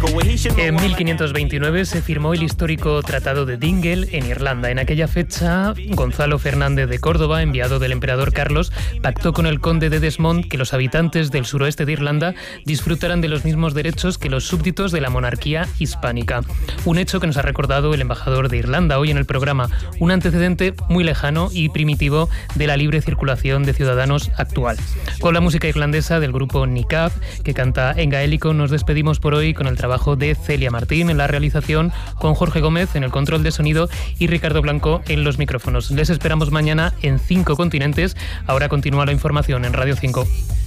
En 1529 se firmó el histórico Tratado de Dingle en Irlanda. En aquella fecha, Gonzalo Fernández de Córdoba, enviado del emperador Carlos, pactó con el conde de Desmond que los habitantes del suroeste de Irlanda disfrutaran de los mismos derechos que los súbditos de la monarquía hispánica. Un hecho que nos ha recordado el embajador de Irlanda hoy en el programa, un antecedente muy lejano y primitivo de la libre circulación de ciudadanos actual. Con la música irlandesa del grupo Nicab, que canta en gaélico, nos despedimos por hoy con el trabajo de Celia Martín en la realización, con Jorge Gómez en el control de sonido y Ricardo Blanco en los micrófonos. Les esperamos mañana en 5 continentes. Ahora continúa la información en Radio 5.